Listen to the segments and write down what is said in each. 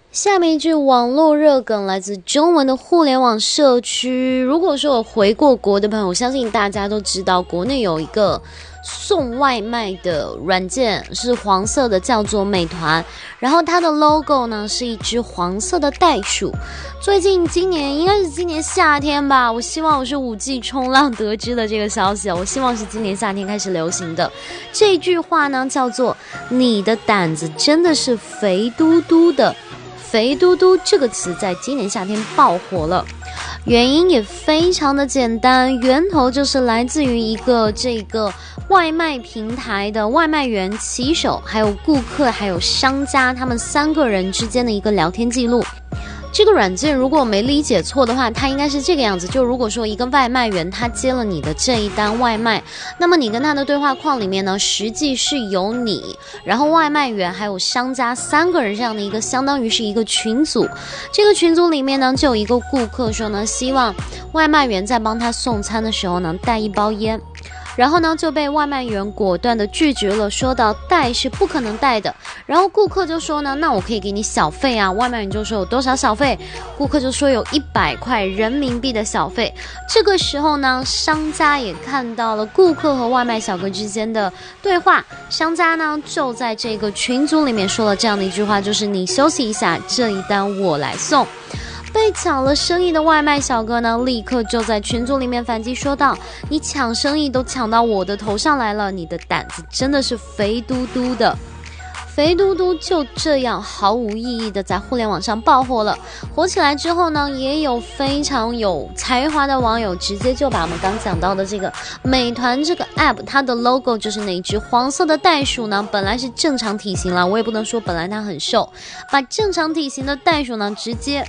下面一句网络热梗来自中文的互联网社区。如果说有回过国的朋友，我相信大家都知道，国内有一个送外卖的软件是黄色的，叫做美团，然后它的 logo 呢是一只黄色的袋鼠。最近今年应该是今年夏天吧，我希望我是5G 冲浪得知的这个消息，我希望是今年夏天开始流行的。这句话呢叫做你的胆子真的是肥嘟嘟的。肥嘟嘟这个词在今年夏天爆火了，原因也非常的简单，源头就是来自于一个这个外卖平台的外卖员骑手，还有顾客，还有商家，他们3个人之间的一个聊天记录。这个软件如果我没理解错的话，它应该是这个样子，就如果说一个外卖员他接了你的这一单外卖，那么你跟他的对话框里面呢，实际是有你，然后外卖员还有商家3个人这样的一个相当于是一个群组。这个群组里面呢，就有一个顾客说呢，希望外卖员在帮他送餐的时候呢带一包烟，然后呢就被外卖员果断的拒绝了，说到带是不可能带的。然后顾客就说呢，那我可以给你小费啊。外卖员就说有多少小费？顾客就说有100块人民币的小费。这个时候呢，商家也看到了顾客和外卖小哥之间的对话，商家呢就在这个群组里面说了这样的一句话，就是你休息一下，这一单我来送。被抢了生意的外卖小哥呢，立刻就在群组里面反击说道，你抢生意都抢到我的头上来了，你的胆子真的是肥嘟嘟的。肥嘟嘟就这样毫无意义的在互联网上爆火了。火起来之后呢，也有非常有才华的网友直接就把我们刚讲到的这个美团这个 app， 它的 logo 就是那只黄色的袋鼠呢，本来是正常体型啦，我也不能说本来它很瘦，把正常体型的袋鼠呢直接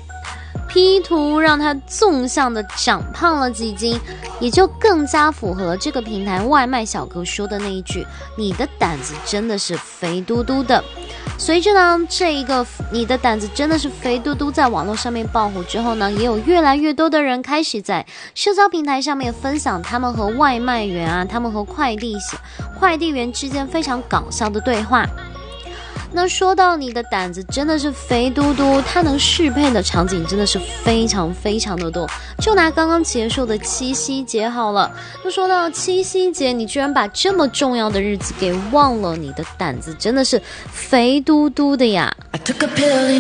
P 图让它纵向的长胖了几斤，也就更加符合了这个平台外卖小哥说的那一句，你的胆子真的是肥嘟嘟的。随着呢这一个你的胆子真的是肥嘟嘟在网络上面爆火之后呢，也有越来越多的人开始在社交平台上面分享他们和外卖员啊，他们和快递员之间非常搞笑的对话。那说到你的胆子真的是肥嘟嘟，它能适配的场景真的是非常非常的多。就拿刚刚结束的七夕节好了，那说到七夕节，你居然把这么重要的日子给忘了，你的胆子真的是肥嘟嘟的呀。I took a pill